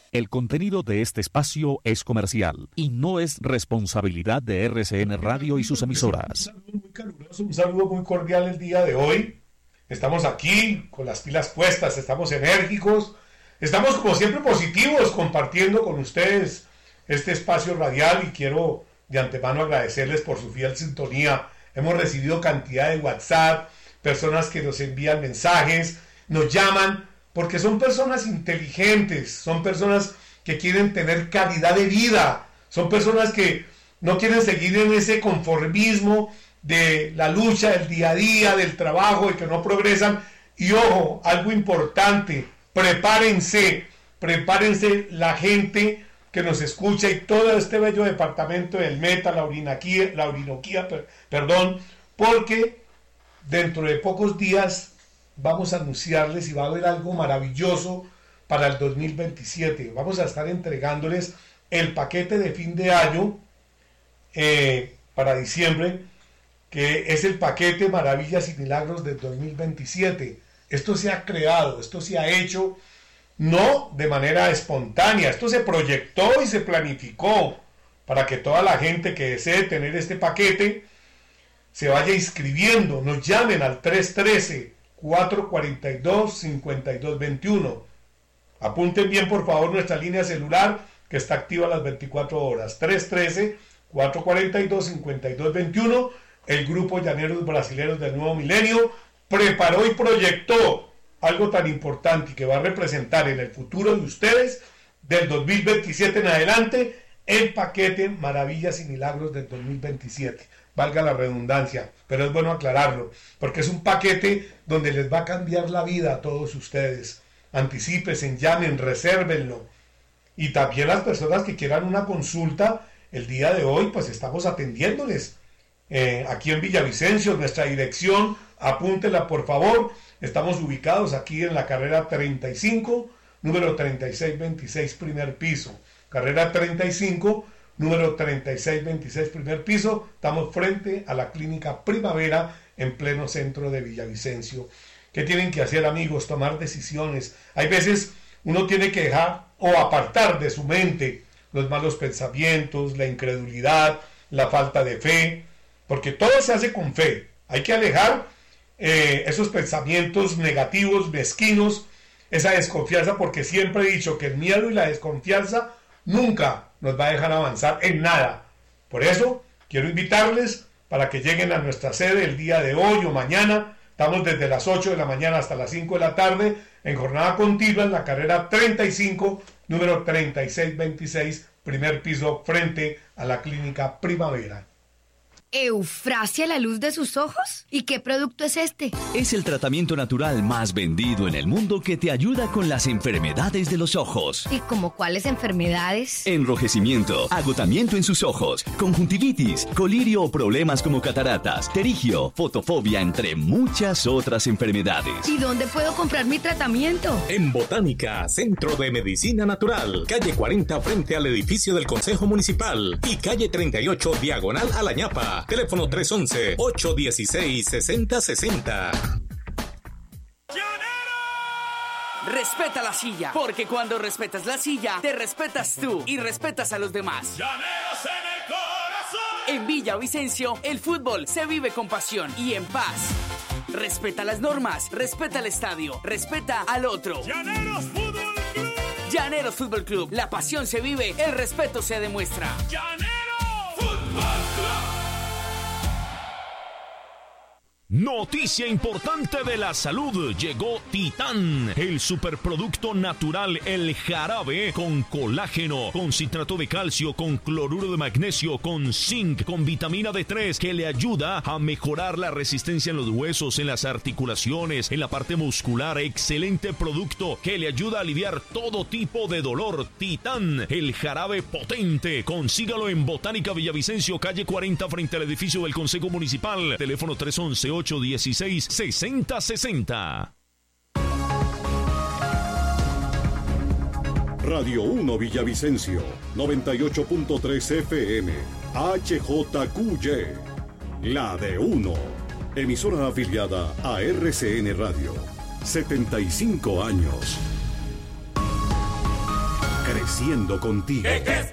El contenido de este espacio es comercial y no es responsabilidad de RCN Radio y sus emisoras. Un saludo muy caluroso, un saludo muy cordial el día de hoy. Estamos aquí con las pilas puestas, estamos enérgicos, estamos como siempre positivos compartiendo con ustedes este espacio radial y quiero de antemano agradecerles por su fiel sintonía. Hemos recibido cantidad de WhatsApp, personas que nos envían mensajes, nos llaman, porque son personas inteligentes, son personas que quieren tener calidad de vida, son personas que no quieren seguir en ese conformismo de la lucha del día a día, del trabajo y que no progresan. Y ojo, algo importante, prepárense la gente que nos escucha y todo este bello departamento del Meta, la Orinoquía, porque dentro de pocos días vamos a anunciarles y va a haber algo maravilloso para el 2027. Vamos a estar entregándoles el paquete de fin de año para diciembre, que es el paquete Maravillas y Milagros del 2027. Esto se ha creado, esto se ha hecho no de manera espontánea, esto se proyectó y se planificó para que toda la gente que desee tener este paquete se vaya inscribiendo, nos llamen al 313-442-5221. Apunten bien por favor nuestra línea celular que está activa a las 24 horas. 313-442-5221. El grupo Llaneros Brasileros del Nuevo Milenio preparó y proyectó algo tan importante y que va a representar en el futuro de ustedes del 2027 en adelante el paquete Maravillas y Milagros del 2027. Valga la redundancia, pero es bueno aclararlo, porque es un paquete donde les va a cambiar la vida a todos ustedes. Anticípense, llamen, resérvenlo. Y también las personas que quieran una consulta, el día de hoy, pues estamos atendiéndoles. Aquí en Villavicencio, nuestra dirección, apúntela por favor. Estamos ubicados aquí en la carrera 35, número 3626, primer piso. Carrera 35, número 3626, primer piso. Estamos frente a la clínica Primavera en pleno centro de Villavicencio. ¿Qué tienen que hacer, amigos? Tomar decisiones. Hay veces uno tiene que dejar o apartar de su mente los malos pensamientos, la incredulidad, la falta de fe, porque todo se hace con fe. Hay que alejar esos pensamientos negativos, mezquinos, esa desconfianza, porque siempre he dicho que el miedo y la desconfianza nunca nos va a dejar avanzar en nada. Por eso quiero invitarles para que lleguen a nuestra sede el día de hoy o mañana. Estamos desde las 8 de la mañana hasta las 5 de la tarde en jornada continua en la carrera 35, número 3626, primer piso, frente a la clínica Primavera. ¿Eufrasia la luz de sus ojos? ¿Y qué producto es este? Es el tratamiento natural más vendido en el mundo que te ayuda con las enfermedades de los ojos. ¿Y como cuáles enfermedades? Enrojecimiento, agotamiento en sus ojos, conjuntivitis, colirio o problemas como cataratas, terigio, fotofobia, entre muchas otras enfermedades. ¿Y dónde puedo comprar mi tratamiento? En Botánica, Centro de Medicina Natural, calle 40 frente al edificio del Consejo Municipal y calle 38 diagonal a La Ñapa. Teléfono 311-816-6060. Respeta la silla, porque cuando respetas la silla, te respetas tú y respetas a los demás. Llaneros en el corazón. En Villavicencio, el fútbol se vive con pasión y en paz. Respeta las normas, respeta el estadio, respeta al otro. Llaneros Fútbol Club. Llaneros Fútbol Club. La pasión se vive, el respeto se demuestra. Llaneros Fútbol Club. Noticia importante de la salud. Llegó Titán, el superproducto natural, el jarabe con colágeno, con citrato de calcio, con cloruro de magnesio, con zinc, con vitamina D3, que le ayuda a mejorar la resistencia en los huesos, en las articulaciones, en la parte muscular. Excelente producto que le ayuda a aliviar todo tipo de dolor. Titán, el jarabe potente. Consígalo en Botánica Villavicencio, calle 40, frente al edificio del Consejo Municipal. Teléfono 311-816-6060. Radio 1 Villavicencio, 98.3 FM, HJQY, la de 1. Emisora afiliada a RCN Radio. 75 años. creciendo contigo.